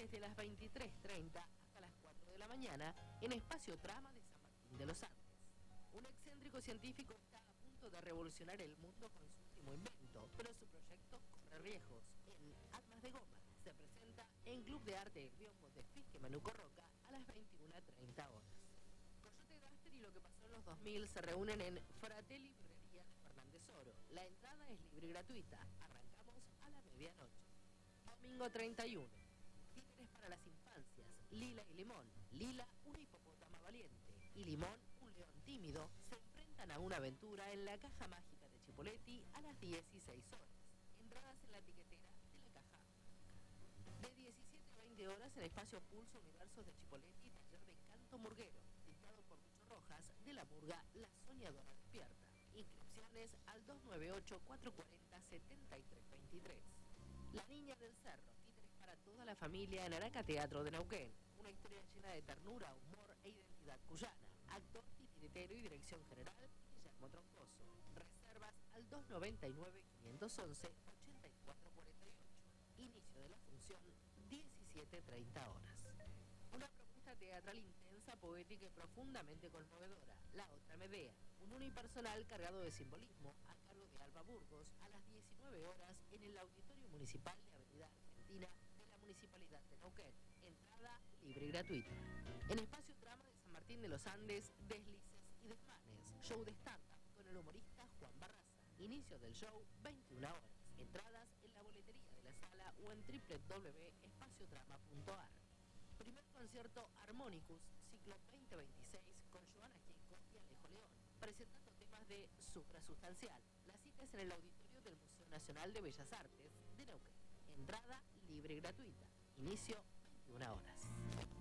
desde las 23:30 hasta las 4 de la mañana en Espacio Trama de San Martín de los Andes. Un excéntrico científico está a punto de revolucionar el mundo con su último invento, pero su proyecto corre riesgos. El Atmas de Goma se presenta en Club de Arte del Biombo de Fisque Manuco Roca a las 21:30 horas. Coyote Duster y Lo que pasó en los 2000 se reúnen en Fratelli Librería de Fernández Oro. La entrada es libre y gratuita. Arrancamos a la medianoche. Domingo 31. Títeres para las infancias. Lila y Limón. Lila, una hipopótama valiente, y Limón, un león tímido, se enfrentan a una aventura en la caja mágica de Chipoleti a las 16 horas. Entradas en la etiquetera de la caja. De 17 a 20 horas en Espacio Pulso Universos de Chipoleti, taller de canto murguero, dictado por Lucho Rojas, de la murga La Soñadora Despierta. Inscripciones al 298-440-7323. La Niña del Cerro, títeres para toda la familia en Araca Teatro de Neuquén. Una historia llena de ternura, humor e identidad cuyana. Actor, titiritero y dirección general, Guillermo Troncoso. Reservas al 299-511-8448. Inicio de la función, 17:30 horas. Una propuesta teatral intensa, poética y profundamente conmovedora. La Otra Medea, un unipersonal cargado de simbolismo a cargo de Alba Burgos a las 19 horas en el Auditorio Municipal de Avenida Argentina de la Municipalidad de Neuquén. Entrada libre y gratuita. En Espacio Trama de San Martín de los Andes, Deslices y Desmanes. Show de stand-up con el humorista Juan Barraza. Inicio del show, 21 horas. Entradas en la boletería de la sala o en www.espaciotrama.ar. Primer concierto Harmonicus, ciclo 2026, con Joana Gieco y Alejo León, presentando temas de suprasustancial. La cita es en el auditorio del Museo Nacional de Bellas Artes de Neuquén. Entrada libre y gratuita. Inicio 21 horas.